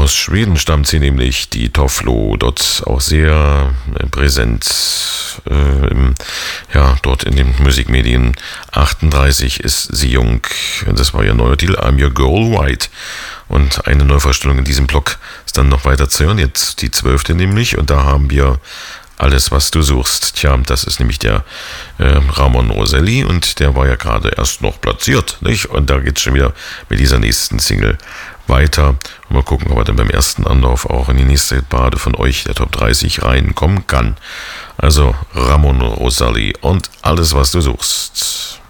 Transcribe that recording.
Aus Schweden stammt sie nämlich, die Tofflo, dort auch sehr präsent, dort in den Musikmedien. 38 ist sie jung, das war ihr neuer Titel, I'm Your Girl White. Und eine Neuvorstellung in diesem Block ist dann noch weiter zu hören, jetzt die 12. nämlich, und da haben wir Alles, was du suchst. Tja, das ist nämlich der Ramon Roselli, und der war ja gerade erst noch platziert, nicht? Und da geht's schon wieder mit dieser nächsten Single weiter. Und mal gucken, ob er dann beim ersten Anlauf auch in die nächste Parade von euch, der Top 30, reinkommen kann. Also Ramon Roselli und Alles, was du suchst.